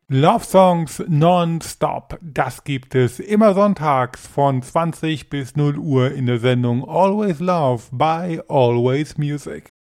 Love Songs non-stop, das gibt es immer sonntags von 20 bis 0 Uhr in der Sendung Always Love by Always Music.